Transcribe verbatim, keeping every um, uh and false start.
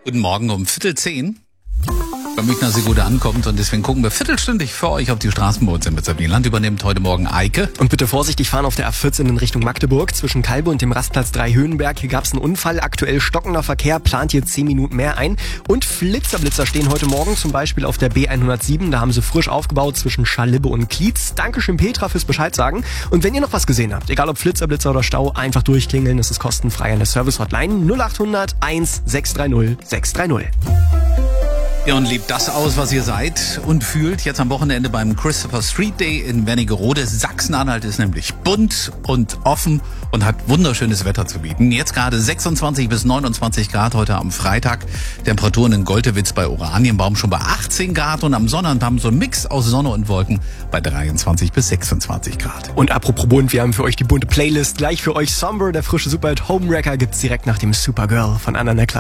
Guten Morgen um Viertel zehn. Bei Münchner Segode ankommt und deswegen gucken wir viertelstündig für euch auf die Straßen bei uns in Bezirk. Land übernimmt heute Morgen Eike. Und bitte vorsichtig fahren auf der A vierzehn in Richtung Magdeburg. Zwischen Kalbe und dem Rastplatz drei Höhenberg. Hier gab es einen Unfall. Aktuell stockender Verkehr, plant hier zehn Minuten mehr ein. Und Flitzerblitzer stehen heute Morgen zum Beispiel auf der B hundertsieben. Da haben sie frisch aufgebaut zwischen Scharlibbe und Klietz. Dankeschön Petra fürs Bescheid sagen. Und wenn ihr noch was gesehen habt, egal ob Flitzerblitzer oder Stau, einfach durchklingeln. Das ist kostenfrei an der Service-Hotline null acht hundert eins sechs drei null sechs drei null. Ja, und lebt das aus, was ihr seid und fühlt. Jetzt am Wochenende beim Christopher Street Day in Wernigerode. Sachsen-Anhalt ist nämlich bunt und offen und hat wunderschönes Wetter zu bieten. Jetzt gerade sechsundzwanzig bis neunundzwanzig Grad heute am Freitag. Temperaturen in Goldewitz bei Oranienbaum schon bei achtzehn Grad und am Sonnabend haben so ein Mix aus Sonne und Wolken bei dreiundzwanzig bis sechsundzwanzig Grad. Und apropos bunt, wir haben für euch die bunte Playlist. Gleich für euch Somber, der frische Superhit Homewrecker gibt's direkt nach dem Supergirl von Anna Neckler.